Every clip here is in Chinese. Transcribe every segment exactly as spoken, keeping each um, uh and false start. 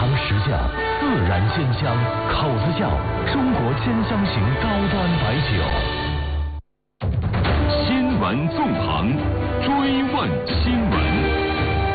尝实酱，自然鲜香，口子窖中国鲜香型高端白酒。新闻纵横，追问新闻。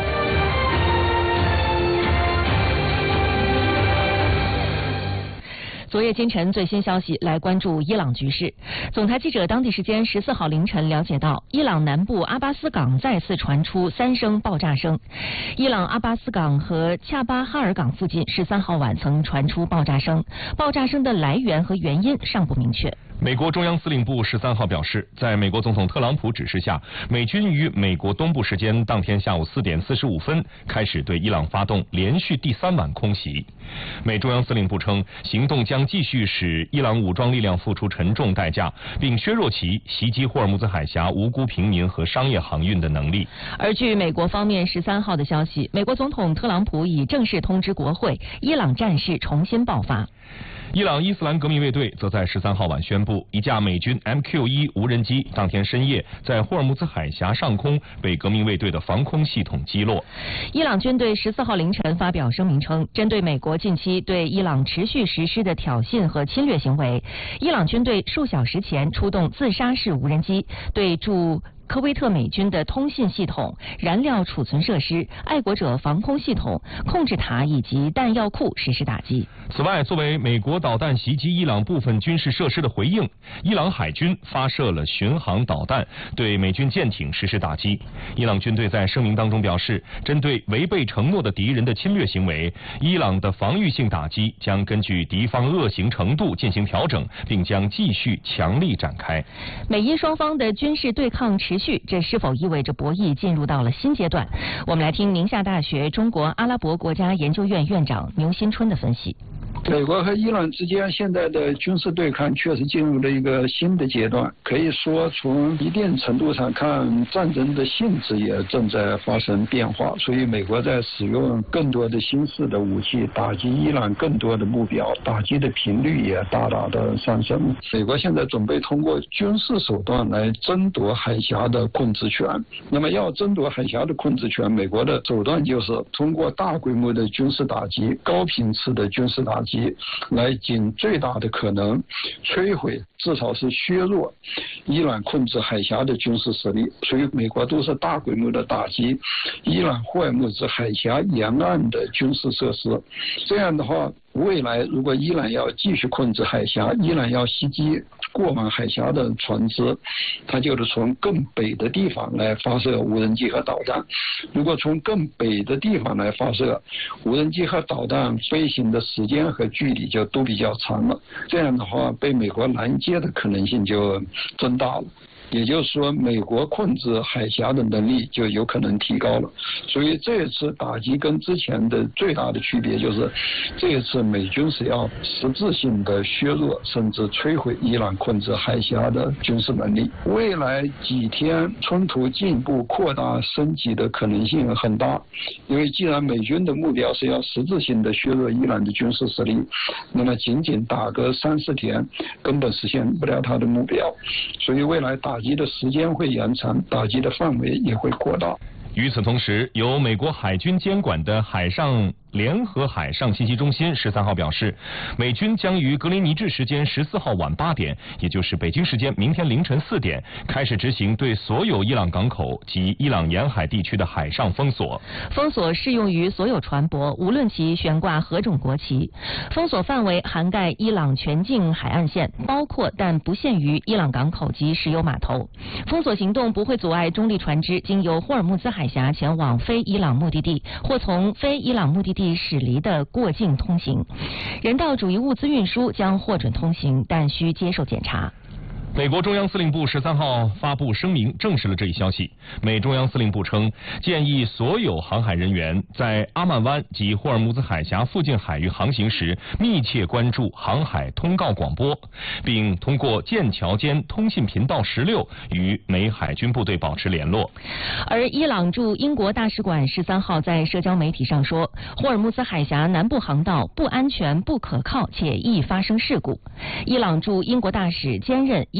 昨夜今晨最新消息，来关注伊朗局势。总台记者当地时间十四号凌晨了解到，伊朗南部阿巴斯港再次传出三声爆炸声。伊朗阿巴斯港和恰巴哈尔港附近十三号晚曾传出爆炸声，爆炸声的来源和原因尚不明确。 美国中央司令部十三号表示，在美国总统特朗普指示下，美军于美国东部时间当天下午四点四十五分开始对伊朗发动连续第三晚空袭。美中央司令部称，行动将继续使伊朗武装力量付出沉重代价，并削弱其袭击霍尔木兹海峡无辜平民和商业航运的能力。 而据美国方面十三号的消息，美国总统特朗普已正式通知国会，伊朗战事重新爆发。 伊朗伊斯兰革命卫队则在十三号晚宣布，一架美军 M Q 一 无人机当天深夜在霍尔木兹海峡上空被革命卫队的防空系统击落。 伊朗军队十四号凌晨发表声明称，针对美国近期对伊朗持续实施的挑衅和侵略行为，伊朗军队数小时前出动自杀式无人机对驻科威特美军的通信系统、燃料储存设施、爱国者防空系统、控制塔以及弹药库实施打击。 此外，作为美国导弹袭击伊朗部分军事设施的回应，伊朗海军发射了巡航导弹，对美军舰艇实施打击。伊朗军队在声明当中表示，针对违背承诺的敌人的侵略行为，伊朗的防御性打击将根据敌方恶行程度进行调整，并将继续强力展开。 美伊双方的军事对抗持续，这是否意味着博弈进入到了新阶段？我们来听宁夏大学中国阿拉伯国家研究院院长牛新春的分析。 美国和伊朗之间现在的军事对抗确实进入了一个新的阶段，可以说从一定程度上看，战争的性质也正在发生变化，所以美国在使用更多的新式的武器打击伊朗更多的目标，打击的频率也大大的上升。美国现在准备通过军事手段来争夺海峡的控制权，那么要争夺海峡的控制权，美国的手段就是通过大规模的军事打击、高频次的军事打击来尽最大的可能摧毁，至少是削弱伊朗控制海峡的军事实力。所以美国都是大规模的打击伊朗霍尔木兹海峡沿岸的军事设施。这样的话，未来如果伊朗要继续控制海峡，伊朗要袭击过往海峡的船只，它就是从更北的地方来发射无人机和导弹。如果从更北的地方来发射无人机和导弹，飞行的时间和距离就都比较长了，这样的话被美国拦截的可能性就增大了。也就是说，美国控制海峡的能力就有可能提高了。所以这一次打击跟之前的最大的区别就是，这一次美军是要实质性的削弱甚至摧毁伊朗控制海峡的军事能力。未来几天冲突进一步扩大升级的可能性很大，因为既然美军的目标是要实质性的削弱伊朗的军事实力，那么仅仅打个三四天根本实现不了他的目标，所以未来打打击的时间会延长，打击的范围也会扩大。 与此同时，由美国海军监管的海上联合海上信息中心十三号表示，美军将于格林尼治时间十四号晚八点，也就是北京时间明天凌晨四点，开始执行对所有伊朗港口及伊朗沿海地区的海上封锁。 封锁适用于所有船舶，无论其悬挂何种国旗。封锁范围涵盖伊朗全境海岸线，包括但不限于伊朗港口及石油码头。封锁行动不会阻碍中立船只经由霍尔木兹海峡前往非伊朗目的地，或从非伊朗目的地驶离的过境通行。人道主义物资运输将获准通行，但需接受检查。 美国中央司令部十三号发布声明，证实了这一消息。美中央司令部称，建议所有航海人员在阿曼湾及霍尔木兹海峡附近海域航行时，密切关注航海通告广播，并通过剑桥间通信频道十六与美海军部队保持联络。 而伊朗驻英国大使馆十三号在社交媒体上说，霍尔木兹海峡南部航道不安全、不可靠且易发生事故。伊朗驻英国大使兼任伊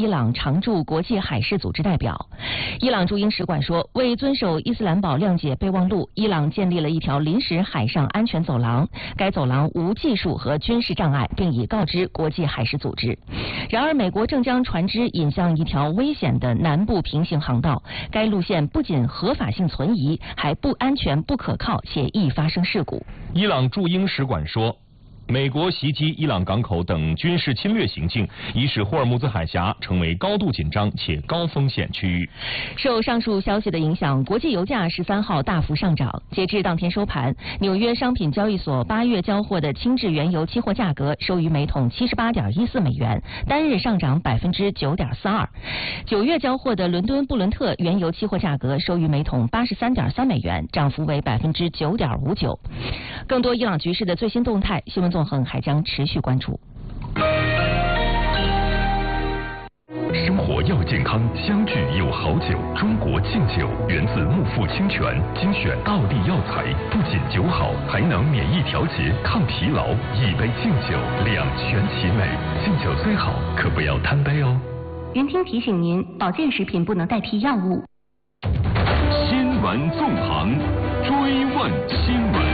朗常驻国际海事组织代表。伊朗驻英使馆说，为遵守伊斯兰堡谅解备忘录，伊朗建立了一条临时海上安全走廊，该走廊无技术和军事障碍，并已告知国际海事组织。然而，美国正将船只引向一条危险的南部平行航道，该路线不仅合法性存疑，还不安全、不可靠，且易发生事故。 伊朗驻英使馆说，美国袭击伊朗港口等军事侵略行径，已使霍尔木兹海峡成为高度紧张且高风险区域。 受上述消息的影响，国际油价十三号大幅上涨。截至当天收盘，纽约商品交易所八月交货的轻质原油期货价格收于每桶七十八点一四美元，单日上涨百分之九点四二。九月交货的伦敦布伦特原油期货价格收于每桶八十三点三美元，涨幅为百分之九点五九。更多伊朗局势的最新动态，新闻纵横还将持续关注。 生活要健康，相聚有好酒。中国劲酒源自木富清泉，精选道地药材，不仅酒好，还能免疫调节、抗疲劳。一杯劲酒，两全其美。劲酒最好，可不要贪杯哦。 云听提醒您，保健食品不能代替药物。 新闻纵横，追问新闻。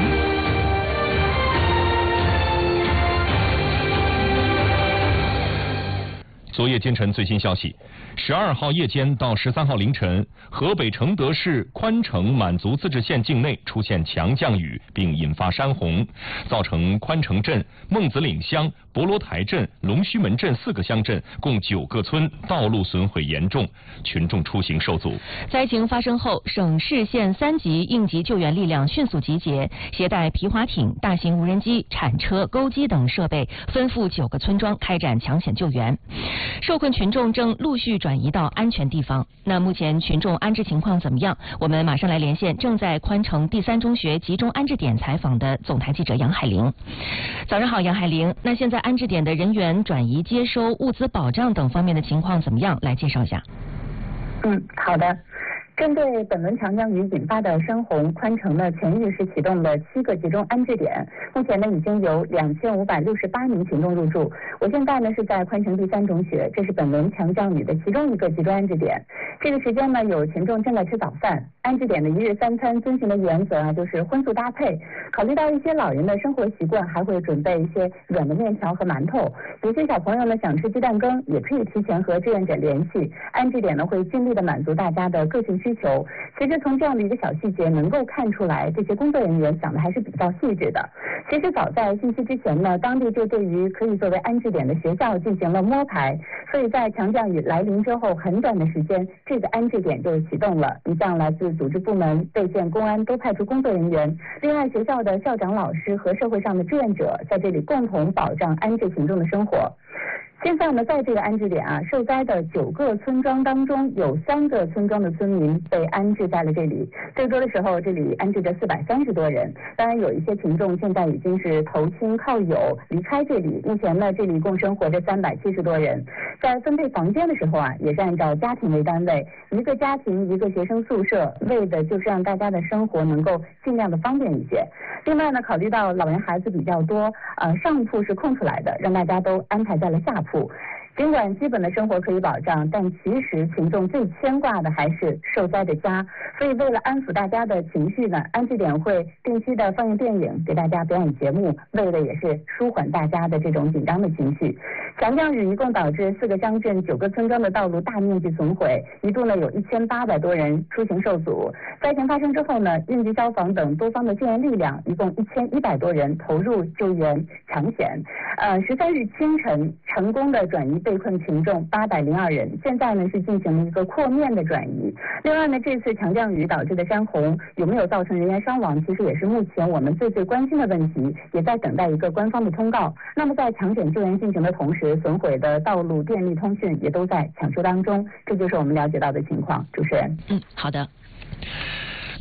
昨夜今晨最新消息，十二号夜间到十三号凌晨，河北承德市宽城满族自治县境内出现强降雨，并引发山洪，造成宽城镇、孟子岭乡、博罗台镇、龙须门镇四个乡镇共九个村道路损毁严重，群众出行受阻。 灾情发生后，省市县三级应急救援力量迅速集结，携带皮划艇、大型无人机、铲车、钩机等设备，奔赴九个村庄开展抢险救援。受困群众正陆续转移到安全地方。那目前群众安置情况怎么样？我们马上来连线正在宽城第三中学集中安置点采访的总台记者杨海玲。早上好，杨海玲。那现在安置点的人员转移、接收、物资保障等方面的情况怎么样？来介绍一下。 嗯，好的。针对本轮强降雨引发的山洪，宽城呢前日是启动了七个集中安置点，目前呢已经有两千五百六十八名群众入住。我现在呢是在宽城第三中学，这是本轮强降雨的其中一个集中安置点。这个时间呢，有群众正在吃早饭。安置点的一日三餐遵循的原则啊，就是荤素搭配。考虑到一些老人的生活习惯，还会准备一些软的面条和馒头。有些小朋友呢想吃鸡蛋羹，也可以提前和志愿者联系。安置点呢会尽力的满足大家的个性需求。其实从这样的一个小细节能够看出来，这些工作人员想的还是比较细致的。其实早在近期之前呢，当地就对于可以作为安置点的学校进行了摸排，所以在强降雨来临之后很短的时间，这个安置点就启动了。你像来自组织部门、备县公安都派出工作人员，另外学校的校长、老师和社会上的志愿者在这里共同保障安置群众的生活。现在呢，在这个安置点啊，受灾的九个村庄当中，有三个村庄的村民被安置在了这里。最多的时候，这里安置着四百三十多人。当然，有一些群众现在已经是投亲靠友离开这里。目前呢，这里共生活着三百七十多人。在分配房间的时候啊，也是按照家庭为单位，一个家庭一个学生宿舍，为的就是让大家的生活能够尽量的方便一些。另外呢，考虑到老人孩子比较多，呃，上铺是空出来的，让大家都安排在了下铺。尽管基本的生活可以保障，但其实群众最牵挂的还是受灾的家。所以为了安抚大家的情绪呢，安置点会定期的放映电影，给大家表演节目，为的也是舒缓大家的这种紧张的情绪。强降雨一共导致四个乡镇、九个村庄的道路大面积损毁，一度呢有一千八百多人出行受阻。灾情发生之后呢，应急消防等多方的救援力量，一共一千一百多人投入救援抢险。呃，十三日清晨成功的转移被困群众八百零二人，现在呢是进行了一个扩面的转移。另外呢，这次强降雨导致的山洪有没有造成人员伤亡，其实也是目前我们最最关心的问题，也在等待一个官方的通告。那么在抢险救援进行的同时，损毁的道路、电力、通讯也都在抢修当中，这就是我们了解到的情况。主持人， 嗯，好的。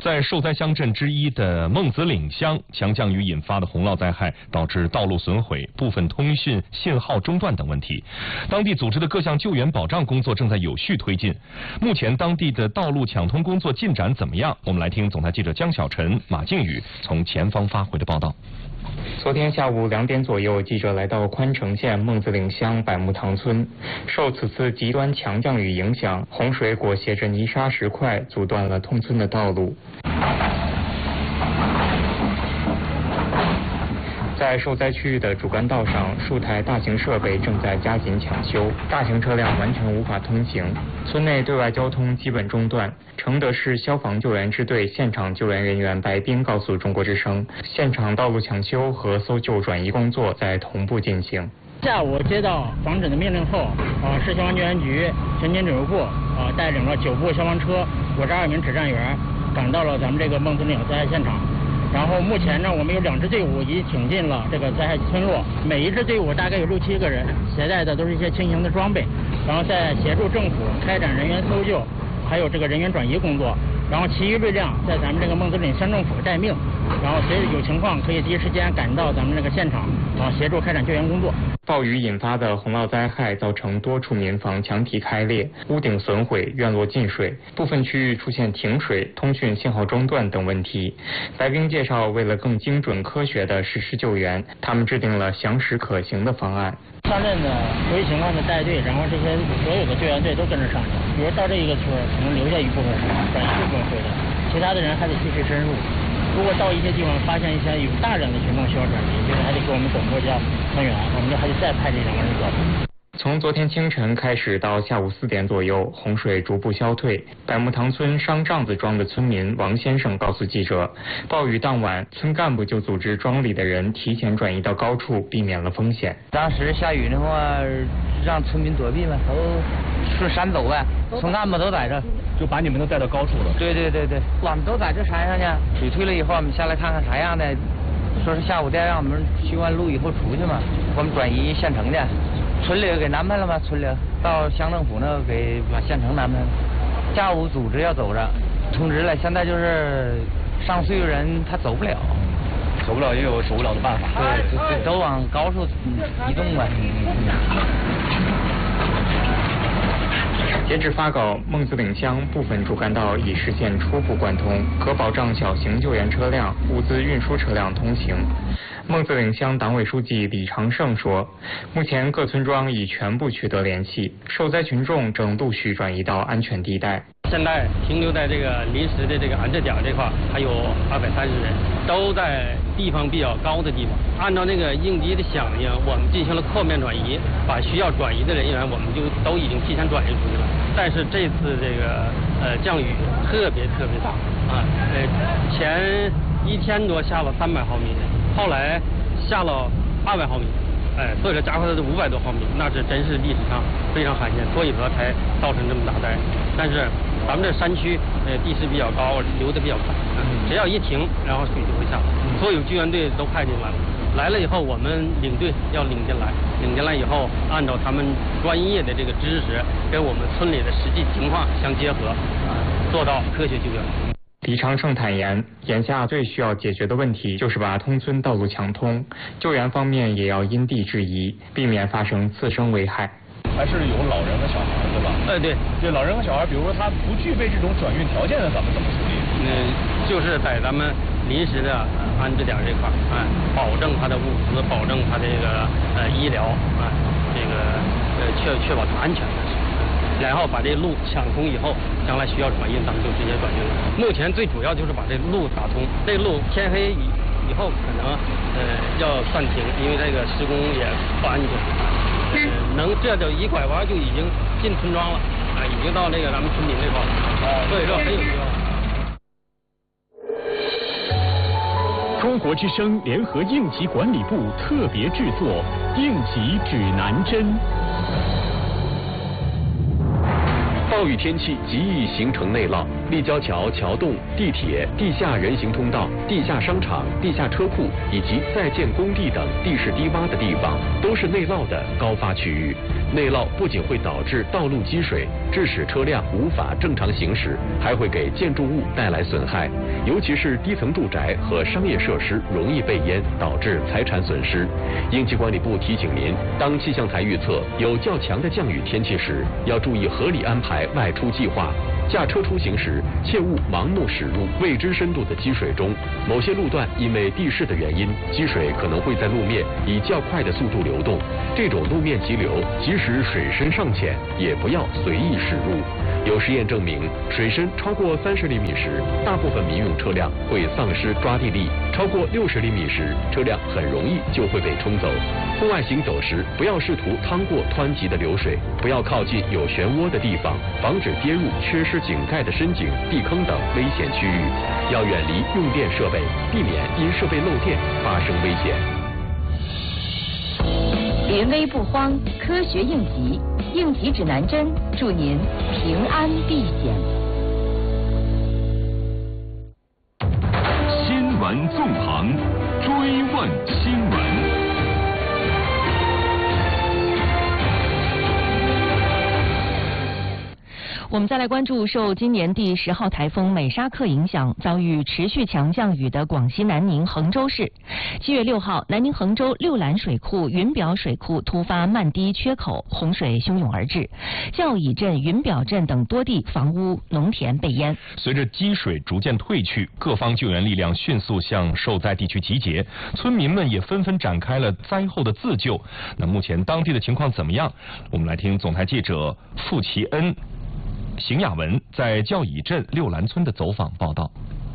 在受灾乡镇之一的孟子岭乡，强降雨引发的洪涝灾害导致道路损毁、部分通讯信号中断等问题。当地组织的各项救援保障工作正在有序推进。目前当地的道路抢通工作进展怎么样？我们来听总台记者江小晨、马靖宇从前方发回的报道。 昨天下午两点左右，记者来到宽城县孟子岭乡百木塘村。受此次极端强降雨影响，洪水裹挟着泥沙石块，阻断了通村的道路。在受灾区域的主干道上，数台大型设备正在加紧抢修，大型车辆完全无法通行。村内对外交通基本中断。承德市消防救援支队现场救援人员白斌告诉中国之声，现场道路抢修和搜救转移工作在同步进行。 下午接到防止的命令后，啊，市消防救援局全警指挥部啊带领了九部消防车、五十二名指战员赶到了咱们这个孟子岭灾害现场。然后目前呢，我们有两支队伍已经挺进了这个灾害村落，每一支队伍大概有六七个人，携带的都是一些轻型的装备，然后在协助政府开展人员搜救，还有这个人员转移工作。然后其余力量在咱们这个孟子岭乡政府待命，然后随时有情况可以第一时间赶到咱们这个现场，啊，协助开展救援工作。 暴雨引发的洪涝灾害造成多处民房墙体开裂、屋顶损毁、院落进水，部分区域出现停水、通讯信号中断等问题。白冰介绍，为了更精准科学地实施救援，他们制定了详实可行的方案。 乡镇的随情况的带队，然后这些所有的救援队都跟着上去。比如到这一个村，可能留下一部分人，转移一部分回来，其他的人还得继续深入。如果到一些地方发现一些有大量的群众需要转移，就是还得给我们总部叫团员，我们就还得再派这两个人过来。 从昨天清晨开始到下午四点左右，洪水逐步消退。百木塘村商帐子庄的村民王先生告诉记者，暴雨当晚，村干部就组织庄里的人提前转移到高处，避免了风险。 当时下雨的话，让村民躲避嘛，都顺山走呗，村干部都在这， 就把你们都带到高处了。 对对对对，我们都在这山上呢。水退了以后，我们下来看看啥样的，说是下午再让我们修完路以后出去嘛，我们转移县城的。村里给安排了吗？村里到乡政府那给把县城安排了。下午组织要走着，通知了。现在就是上岁数人他走不了， 走不了也有走不了的办法。 对，都往高处移动吧。 截至发稿，孟子岭乡部分主干道已实现初步贯通，可保障小型救援车辆、物资运输车辆通行。孟子岭乡党委书记李长胜说，目前各村庄已全部取得联系，受灾群众正陆续转移到安全地带。 现在停留在这个临时的这个安置点这块还有二百三十人，都在地方比较高的地方。按照那个应急的响应，我们进行了扩面转移，把需要转移的人员我们就都已经提前转移出去了。但是这次这个呃降雨特别特别大啊，呃前一天多下了三百毫米，后来下了二百毫米。哎，所以说加快了五百多毫米，那是真是历史上非常罕见，所以说才造成这么大灾。但是咱们这山区，呃，地势比较高，流得比较快，只要一停，然后水就会下来。所有救援队都派进来了，来了以后，我们领队要领进来，领进来以后，按照他们专业的这个知识，跟我们村里的实际情况相结合，做到科学救援。 李长胜坦言，眼下最需要解决的问题就是把通村道路抢通，救援方面也要因地制宜，避免发生次生危害。 还是有老人和小孩，对吧？ 哎，对， 对，老人和小孩，比如说他不具备这种转运条件的，咱们怎么处理？ 嗯，就是在咱们临时的安置点这块，哎，保证他的物资，保证他这个呃医疗，啊，这个呃确确保他安全的。然后把这路抢通以后，将来需要转运，咱们就直接转运了。目前最主要就是把这路打通，这路天黑以以后可能呃要暂停，因为这个施工也不安全。呃，能这就一拐弯就已经进村庄了，啊，已经到那个咱们村民这块了，啊，所以说很有希望。 中国之声联合应急管理部特别制作《应急指南针》。暴雨天气极易形成内涝， 立交桥、桥洞、地铁、地下人行通道、地下商场、地下车库以及在建工地等地势低洼的地方，都是内涝的高发区域。内涝不仅会导致道路积水，致使车辆无法正常行驶，还会给建筑物带来损害，尤其是低层住宅和商业设施容易被淹，导致财产损失。应急管理部提醒您，当气象台预测有较强的降雨天气时，要注意合理安排外出计划。驾车出行时，切勿盲目驶入未知深度的积水中。某些路段因为地势的原因，积水可能会在路面以较快的速度流动。这种路面急流，即使水深尚浅，也不要随意驶入。有实验证明，水深超过三十厘米时，大部分民用车辆会丧失抓地力；超过六十厘米时，车辆很容易就会被冲走。户外行走时，不要试图趟过湍急的流水，不要靠近有漩涡的地方，防止跌入缺失井盖的深井、地坑等危险区域。要远离用电设备，避免因设备漏电发生危险。 临危不慌，科学应急，应急指南针，祝您平安避险。 新闻纵横，追问新闻。 我们再来关注受今年第十号台风美沙克影响，遭遇持续强降雨的广西南宁衡州市。七月六号，南宁衡州六兰水库、云表水库突发漫堤缺口，洪水汹涌而至，教乙镇、云表镇等多地房屋、农田被淹。 随着积水逐渐退去，各方救援力量迅速向受灾地区集结，村民们也纷纷展开了灾后的自救。那目前当地的情况怎么样？我们来听总台记者傅奇恩、邢雅文在教乙镇六兰村的走访报道。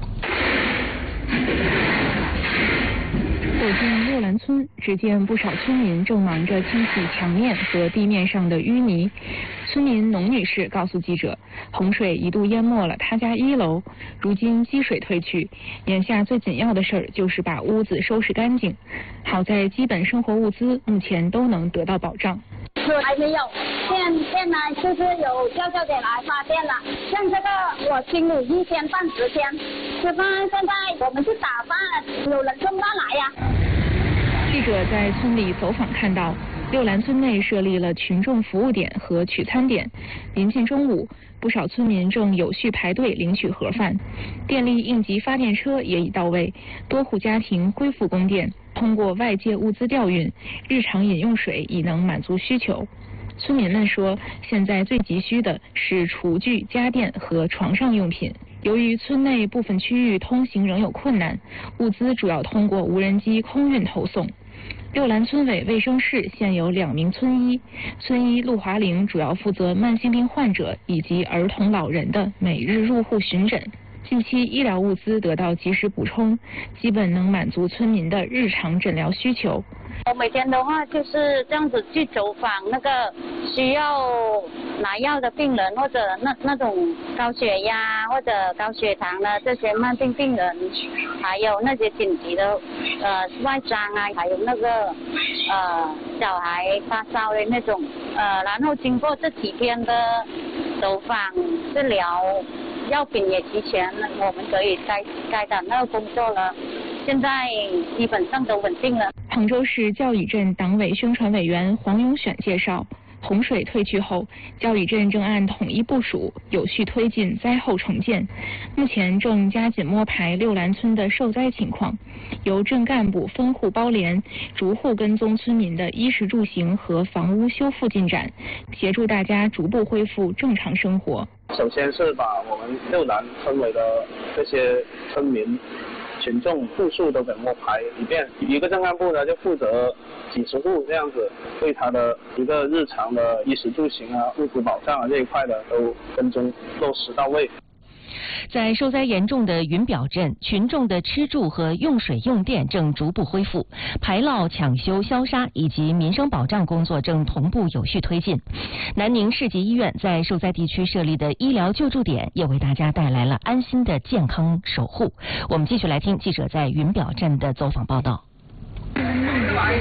走进六兰村，只见不少村民正忙着清洗墙面和地面上的淤泥。村民农女士告诉记者，洪水一度淹没了她家一楼，如今积水退去，眼下最紧要的事儿就是把屋子收拾干净。好在基本生活物资目前都能得到保障。 还没有，现现在就是有叫叫点来发电了，像这个我清理一天半十天，吃饭现在我们去打饭，有人送饭来呀。 记者在村里走访看到，六兰村内设立了群众服务点和取餐点，临近中午，不少村民正有序排队领取盒饭，电力应急发电车也已到位，多户家庭恢复供电。通过外界物资调运，日常饮用水已能满足需求。村民们说，现在最急需的是厨具、家电和床上用品。由于村内部分区域通行仍有困难，物资主要通过无人机空运投送。六兰村委卫生室现有两名村医，村医陆华玲主要负责慢性病患者以及儿童老人的每日入户巡诊。近期医疗物资得到及时补充，基本能满足村民的日常诊疗需求。 我每天的话就是这样子去走访那个需要拿药的病人，或者那那种高血压或者高血糖的这些慢病病人，还有那些紧急的呃外伤啊，还有那个呃小孩发烧的那种呃，然后经过这几天的走访治疗，药品也齐全，我们可以开开展那个工作了。现在基本上都稳定了。 杭州市教乙镇党委宣传委员黄永选介绍，洪水退去后，教乙镇正按统一部署，有序推进灾后重建。目前正加紧摸排六兰村的受灾情况，由镇干部分户包联，逐户跟踪村民的衣食住行和房屋修复进展，协助大家逐步恢复正常生活。 首先是把我们六兰村委的这些村民群众户数都给摸排一遍，一个镇干部呢就负责几十户这样子，对他的一个日常的衣食住行啊、物资保障啊这一块的都跟踪落实到位。 在受灾严重的云表镇，群众的吃住和用水用电正逐步恢复，排涝、抢修、消杀以及民生保障工作正同步有序推进。南宁市级医院在受灾地区设立的医疗救助点，也为大家带来了安心的健康守护。我们继续来听记者在云表镇的走访报道。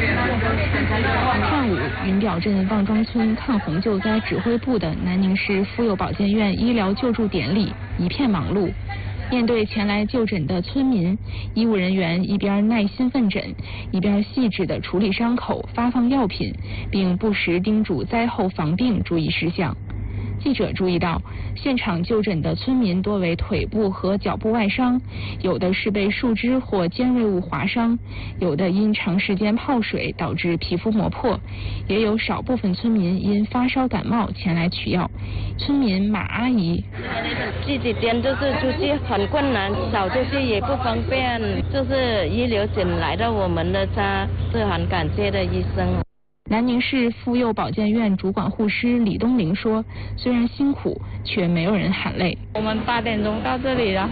上午，云表镇望庄村抗洪救灾指挥部的南宁市妇幼保健院医疗救助点里一片忙碌。面对前来就诊的村民，医务人员一边耐心问诊，一边细致地处理伤口、发放药品，并不时叮嘱灾后防病注意事项。记者注意到，现场就诊的村民多为腿部和脚部外伤，有的是被树枝或尖锐物划伤，有的因长时间泡水导致皮肤磨破，也有少部分村民因发烧感冒前来取药。村民马阿姨： 这几天就是出去很困难，少出去也不方便，就是医疗警来到我们的家，是很感谢的医生。 南宁市妇幼保健院主管护师李东玲说：“虽然辛苦，却没有人喊累。 我们八点钟到这里，然后